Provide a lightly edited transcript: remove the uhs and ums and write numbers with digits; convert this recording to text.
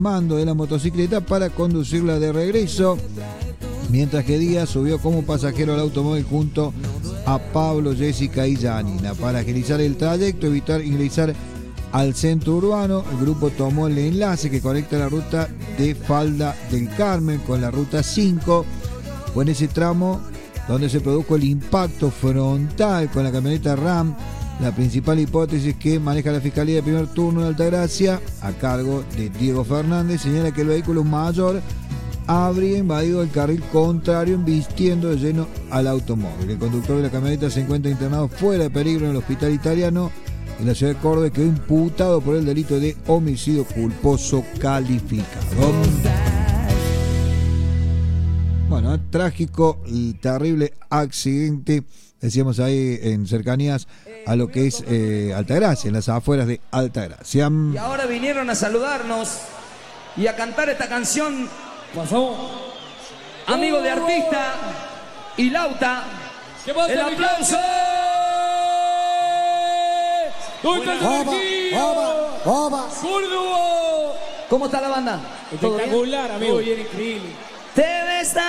mando de la motocicleta para conducirla de regreso, mientras que Díaz subió como pasajero al automóvil junto a Pablo, Jessica y Janina. Para agilizar el trayecto, evitar ingresar al centro urbano, el grupo tomó el enlace que conecta la ruta de Falda del Carmen con la ruta 5. Fue en ese tramo donde se produjo el impacto frontal con la camioneta RAM. La principal hipótesis que maneja la Fiscalía de Primer Turno de Altagracia, a cargo de Diego Fernández, señala que el vehículo mayor habría invadido el carril contrario, embistiendo de lleno al automóvil. El conductor de la camioneta se encuentra internado fuera de peligro en el hospital italiano en la ciudad de Córdoba y quedó imputado por el delito de homicidio culposo calificado. Bueno, trágico y terrible accidente, decíamos ahí en cercanías a lo que es Altagracia, en las afueras de Altagracia. Y ahora vinieron a saludarnos y a cantar esta canción. Pasó. Amigo de artista y Lauta. El aplauso. ¿Dónde está el Oba. ¡Zurdo! ¿Cómo está la banda? Espectacular, amigo. Muy bien, increíble. Te ves